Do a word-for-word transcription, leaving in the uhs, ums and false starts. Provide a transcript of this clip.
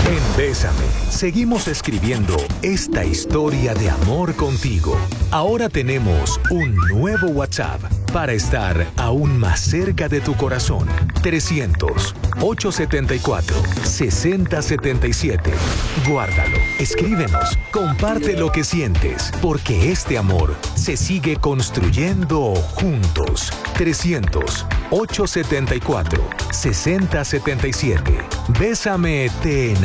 En Bésame, seguimos escribiendo esta historia de amor contigo. Ahora tenemos un nuevo WhatsApp para estar aún más cerca de tu corazón. trescientos, ochocientos setenta y cuatro, sesenta setenta y siete. Guárdalo, escríbenos, comparte lo que sientes, porque este amor se sigue construyendo juntos. trescientos, ochocientos setenta y cuatro, sesenta setenta y siete. Bésame, te enamorarás.